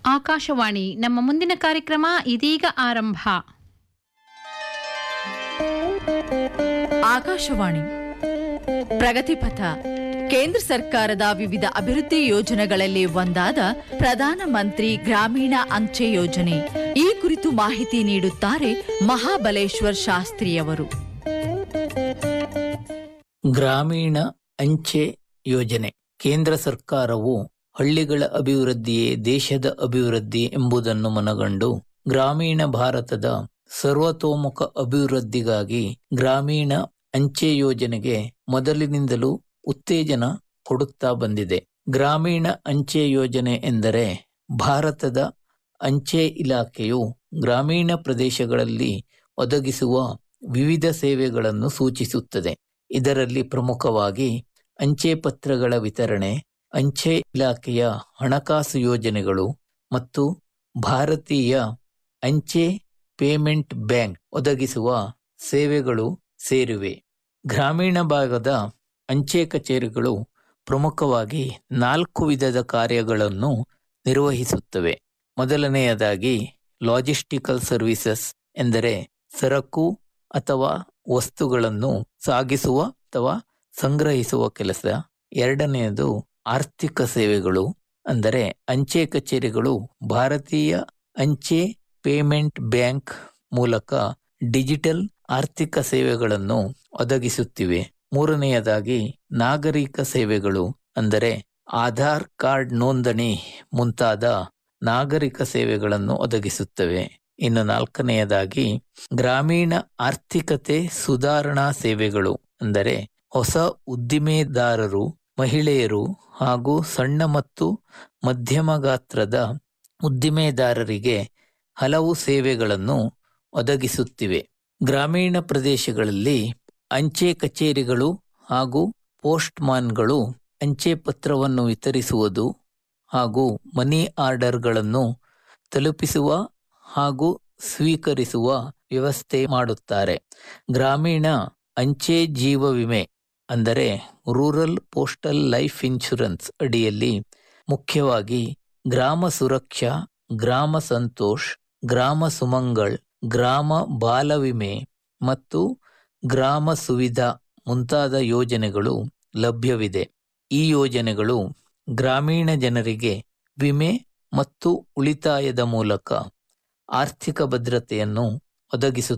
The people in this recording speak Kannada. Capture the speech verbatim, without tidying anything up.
ಆಕಾಶವಾಣಿ ನಮ್ಮ ಮುಂದಿನ ಕಾರ್ಯಕ್ರಮ ಇದೀಗ ಆರಂಭ. ಆಕಾಶವಾಣಿ ಪ್ರಗತಿಪಥ ಕೇಂದ್ರ ಸರ್ಕಾರದ ವಿವಿಧ ಅಭಿವೃದ್ಧಿ ಯೋಜನೆಗಳಲ್ಲಿ ಒಂದಾದ ಪ್ರಧಾನಮಂತ್ರಿ ಗ್ರಾಮೀಣ ಅಂಚೆ ಯೋಜನೆ. ಈ ಕುರಿತು ಮಾಹಿತಿ ನೀಡುತ್ತಾರೆ ಮಹಾಬಲೇಶ್ವರ್ ಶಾಸ್ತ್ರಿಯವರು. ಗ್ರಾಮೀಣ ಅಂಚೆ ಯೋಜನೆ. ಕೇಂದ್ರ ಸರ್ಕಾರವು ಹಳ್ಳಿಗಳ ಅಭಿವೃದ್ಧಿಯೇ ದೇಶದ ಅಭಿವೃದ್ಧಿ ಎಂಬುದನ್ನು ಮನಗಂಡು ಗ್ರಾಮೀಣ ಭಾರತದ ಸರ್ವತೋಮುಖ ಅಭಿವೃದ್ಧಿಗಾಗಿ ಗ್ರಾಮೀಣ ಅಂಚೆ ಯೋಜನೆಗೆ ಮೊದಲಿನಿಂದಲೂ ಉತ್ತೇಜನ ಕೊಡುತ್ತಾ ಬಂದಿದೆ. ಗ್ರಾಮೀಣ ಅಂಚೆ ಯೋಜನೆ ಎಂದರೆ ಭಾರತದ ಅಂಚೆ ಇಲಾಖೆಯು ಗ್ರಾಮೀಣ ಪ್ರದೇಶಗಳಲ್ಲಿ ಒದಗಿಸುವ ವಿವಿಧ ಸೇವೆಗಳನ್ನು ಸೂಚಿಸುತ್ತದೆ. ಇದರಲ್ಲಿ ಪ್ರಮುಖವಾಗಿ ಅಂಚೆ ಪತ್ರಗಳ ವಿತರಣೆ, ಅಂಚೆ ಇಲಾಖೆಯ ಹಣಕಾಸು ಯೋಜನೆಗಳು ಮತ್ತು ಭಾರತೀಯ ಅಂಚೆ ಪೇಮೆಂಟ್ ಬ್ಯಾಂಕ್ ಒದಗಿಸುವ ಸೇವೆಗಳು ಸೇರಿವೆ. ಗ್ರಾಮೀಣ ಭಾಗದ ಅಂಚೆ ಕಚೇರಿಗಳು ಪ್ರಮುಖವಾಗಿ ನಾಲ್ಕು ವಿಧದ ಕಾರ್ಯಗಳನ್ನು ನಿರ್ವಹಿಸುತ್ತವೆ. ಮೊದಲನೆಯದಾಗಿ ಲಾಜಿಸ್ಟಿಕಲ್ ಸರ್ವಿಸಸ್ ಎಂದರೆ ಸರಕು ಅಥವಾ ವಸ್ತುಗಳನ್ನು ಸಾಗಿಸುವ ಅಥವಾ ಸಂಗ್ರಹಿಸುವ ಕೆಲಸ. ಎರಡನೆಯದು ಆರ್ಥಿಕ ಸೇವೆಗಳು, ಅಂದರೆ ಅಂಚೆ ಕಚೇರಿಗಳು ಭಾರತೀಯ ಅಂಚೆ ಪೇಮೆಂಟ್ ಬ್ಯಾಂಕ್ ಮೂಲಕ ಡಿಜಿಟಲ್ ಆರ್ಥಿಕ ಸೇವೆಗಳನ್ನು ಒದಗಿಸುತ್ತಿವೆ. ಮೂರನೆಯದಾಗಿ ನಾಗರಿಕ ಸೇವೆಗಳು, ಅಂದರೆ ಆಧಾರ್ ಕಾರ್ಡ್ ನೋಂದಣಿ ಮುಂತಾದ ನಾಗರಿಕ ಸೇವೆಗಳನ್ನು ಒದಗಿಸುತ್ತವೆ. ಇನ್ನು ನಾಲ್ಕನೆಯದಾಗಿ ಗ್ರಾಮೀಣ ಆರ್ಥಿಕತೆ ಸುಧಾರಣಾ ಸೇವೆಗಳು, ಅಂದರೆ ಹೊಸ ಉದ್ದಿಮೆದಾರರು, ಮಹಿಳೆಯರು ಹಾಗೂ ಸಣ್ಣ ಮತ್ತು ಮಧ್ಯಮ ಗಾತ್ರದ ಉದ್ದಿಮೆದಾರರಿಗೆ ಹಲವು ಸೇವೆಗಳನ್ನು ಒದಗಿಸುತ್ತಿವೆ. ಗ್ರಾಮೀಣ ಪ್ರದೇಶಗಳಲ್ಲಿ ಅಂಚೆ ಕಚೇರಿಗಳು ಹಾಗೂ ಪೋಸ್ಟ್ಮ್ಯಾನ್ಗಳು ಅಂಚೆ ಪತ್ರವನ್ನು ವಿತರಿಸುವುದು ಹಾಗೂ ಮನಿ ಆರ್ಡರ್ಗಳನ್ನು ತಲುಪಿಸುವ ಹಾಗೂ ಸ್ವೀಕರಿಸುವ ವ್ಯವಸ್ಥೆ ಮಾಡುತ್ತಾರೆ. ಗ್ರಾಮೀಣ ಅಂಚೆ ಜೀವ ವಿಮೆ, ಅಂದರೆ ರೂರಲ್ ಪೋಸ್ಟಲ್ ಲೈಫ್ ಇನ್ಶೂರೆನ್ಸ್ ಅಡಿಯಲ್ಲಿ ಮುಖ್ಯವಾಗಿ ಗ್ರಾಮ ಸುರಕ್ಷಾ, ಗ್ರಾಮ ಸಂತೋಷ್, ಗ್ರಾಮ ಸುಮಂಗಳ್, ಗ್ರಾಮ ಬಾಲ ವಿಮೆ ಮತ್ತು ಗ್ರಾಮ ಸುವಿಧಾ ಮುಂತಾದ ಯೋಜನೆಗಳು ಲಭ್ಯವಿದೆ. ಈ ಯೋಜನೆಗಳು ಗ್ರಾಮೀಣ ಜನರಿಗೆ ವಿಮೆ ಮತ್ತು ಉಳಿತಾಯದ ಮೂಲಕ ಆರ್ಥಿಕ ಭದ್ರತೆಯನ್ನು ಒದಗಿಸುತ್ತವೆ.